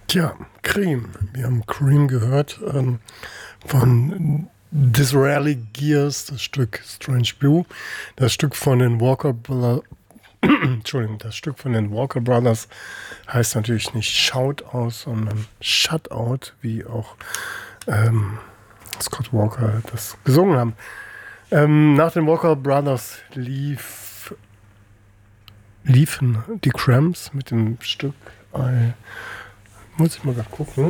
Tja, Cream. Wir haben Cream gehört von Disraeli Gears, das Stück Strange View, das Stück von den Walker Brothers. Entschuldigung, das Stück von den Walker Brothers heißt natürlich nicht Shout Out, sondern Shut Out, wie auch Scott Walker das gesungen haben. Nach den Walker Brothers liefen die Cramps mit dem Stück. Muss ich mal gerade gucken.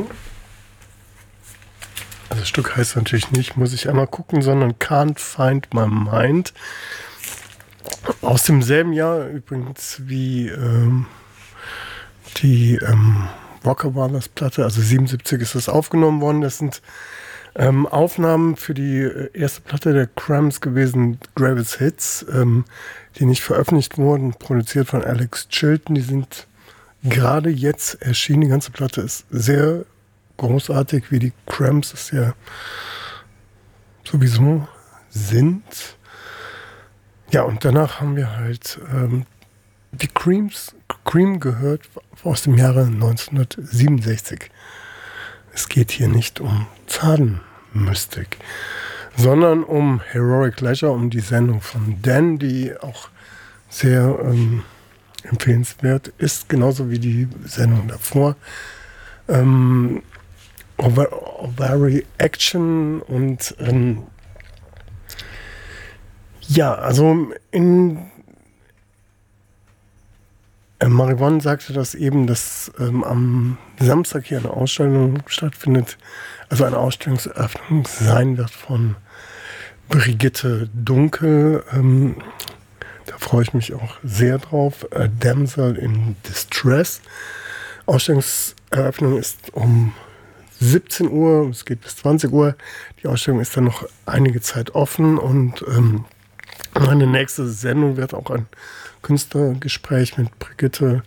Also das Stück heißt natürlich nicht, muss ich einmal gucken, sondern Can't Find My Mind. Aus demselben Jahr übrigens wie die Walker Brothers Platte, also 77 ist das aufgenommen worden. Das sind Aufnahmen für die erste Platte der Cramps gewesen, Greatest Hits, die nicht veröffentlicht wurden, produziert von Alex Chilton. Die sind gerade jetzt erschienen. Die ganze Platte ist sehr großartig, wie die Cramps es ja sowieso sind. Ja, und danach haben wir halt die Cream gehört aus dem Jahre 1967. Es geht hier nicht um Zahnmystik, sondern um Heroic Leisure, um die Sendung von Dan, die auch sehr empfehlenswert ist, genauso wie die Sendung davor. Ovary Action und ja, also Marivonne sagte das eben, dass am Samstag hier eine Ausstellung stattfindet, also eine Ausstellungseröffnung sein wird von Brigitte Dunkel. Da freue ich mich auch sehr drauf. A Damsel in Distress. Ausstellungseröffnung ist um 17 Uhr, es geht bis 20 Uhr. Die Ausstellung ist dann noch einige Zeit offen und meine nächste Sendung wird auch ein Künstlergespräch mit Brigitte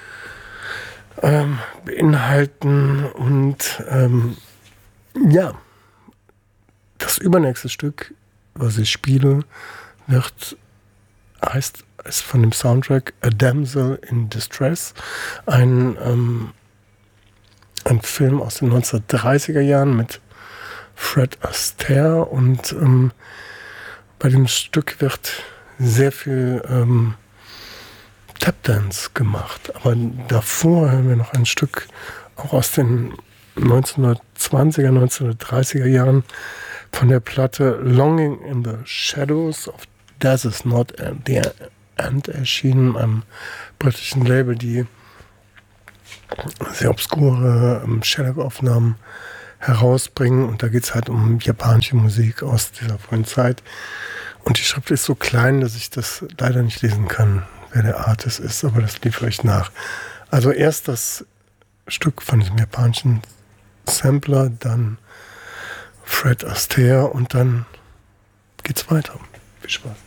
beinhalten. Und ja, das übernächste Stück, was ich spiele, ist von dem Soundtrack A Damsel in Distress, ein Film aus den 1930er Jahren mit Fred Astaire, und bei dem Stück wird sehr viel Tapdance gemacht. Aber davor hören wir noch ein Stück auch aus den 1920er, 1930er Jahren von der Platte Longing in the Shadows of This Is Not the End, erschienen, einem britischen Label, die sehr obskure Shellac-Aufnahmen herausbringen. Und da geht es halt um japanische Musik aus dieser frühen Zeit. Und die Schrift ist so klein, dass ich das leider nicht lesen kann, wer der Artist ist, aber das liefere ich nach. Also erst das Stück von diesem japanischen Sampler, dann Fred Astaire und dann geht's weiter. Viel Spaß.